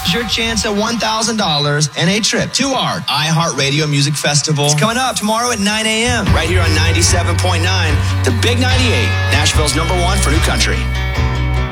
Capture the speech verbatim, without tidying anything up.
Here's your chance at one thousand dollars and a trip to our iHeartRadio Music Festival. It's coming up tomorrow at nine a.m. right here on ninety-seven point nine, the Big ninety-eight, Nashville's number one for new country.